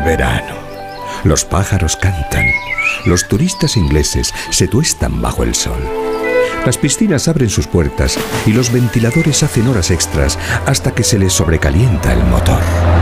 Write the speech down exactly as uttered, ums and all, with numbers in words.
verano. Los pájaros cantan. Los turistas ingleses se tuestan bajo el sol. Las piscinas abren sus puertas y los ventiladores hacen horas extras hasta que se les sobrecalienta el motor.